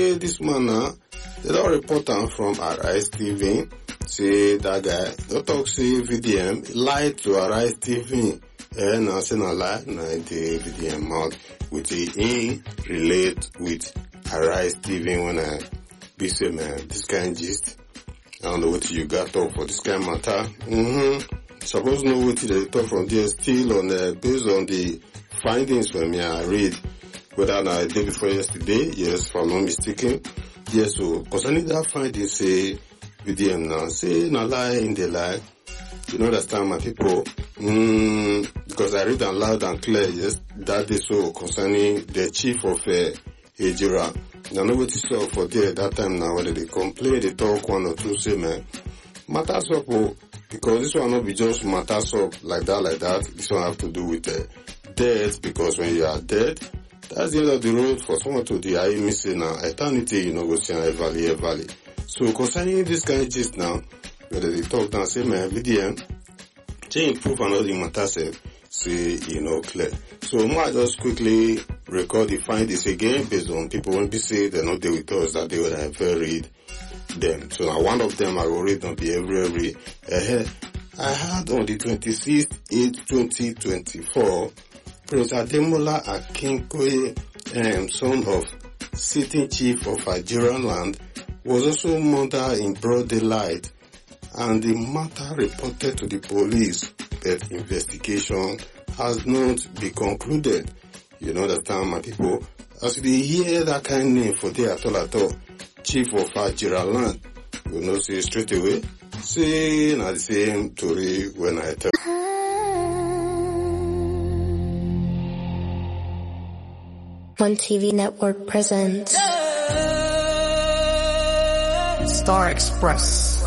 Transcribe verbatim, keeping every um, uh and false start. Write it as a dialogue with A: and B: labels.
A: say this man now, they don't report him from Arise T V. Say that guy, don't talk say V D M, lied to Arise T V. Eh, now say na lie, na the V D M mouth, with the in relate with Arise T V when I be say, man, this kind of gist. I don't know what you got up for this kind of matter. Mm-hmm. Suppose know what they talk from there still on uh, based on the findings from me I read. Whether na day before yesterday, yes, if I'm not mistaken. Yes, so concerning that finding, say V D M now, say na lie in the lie. You know, understand my people. Mm, because I read them loud and clear, yes, that day so concerning the chief of uh, Ejira. Now know what you saw for there that time now, whether they complain, they talk one or two, say man, matters up, oh, because this one not be just matters up like that, like that. This one have to do with uh, death, because when you are dead, that's the end of the road for someone to die. I missing now eternity, you know, go see a valley, a valley. So concerning this kind of gist now, whether they talk down, say man, V D M, they improve and all the matters, say, you know, clear. So I might just quickly record the findings again based on people when we say they're not there with us, that they will have read them. So now one of them I will read on the every, every, uh, I had on the twenty-sixth, eighth, twenty twenty-four, Prince Ademola Akinkoye, um, son of sitting chief of Nigerian land, was also murdered in broad daylight, and the matter reported to the police, but investigation has not been concluded. You know that time, my people, as they hear that kind of name for there at all at all, chief of Nigerian land, you know, say straight away, say not the same story when I tell.
B: One T V Network presents
C: Star Express.